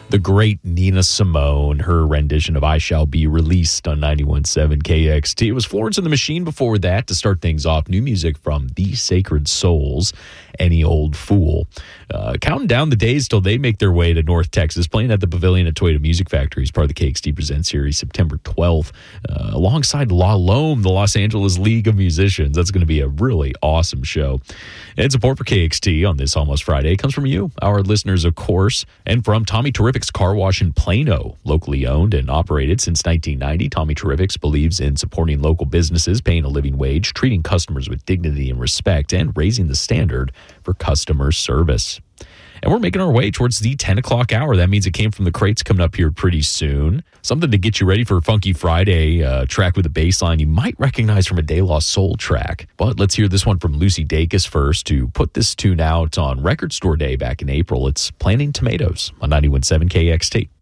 The great Nina Simone, her rendition of I Shall Be, released on 91.7 KXT. It was Florence and the Machine before that to start things off. New music from The Sacred Souls, Any Old Fool. Counting down the days till they make their way to North Texas, playing at the Pavilion at Toyota Music Factory as part of the KXT Present Series, September 12th, alongside La Lome, the Los Angeles League of Musicians. That's going to be a really awesome show. And support for KXT on this Almost Friday comes from you, our listeners, of course, and from Tommy Terrific's Car Wash in Plano, locally owned and operated since 1990. Tommy Terrific's believes in supporting local businesses, paying a living wage, treating customers with dignity and respect, and raising the standard for customer service. And we're making our way towards the 10 o'clock hour. That means it came from the crates coming up here pretty soon. Something to get you ready for Funky Friday, track with a bass line you might recognize from a De La Soul track. But let's hear this one from Lucy Dacus first, to put this tune out on Record Store Day back in April. It's Planting Tomatoes on 91.7 KXT.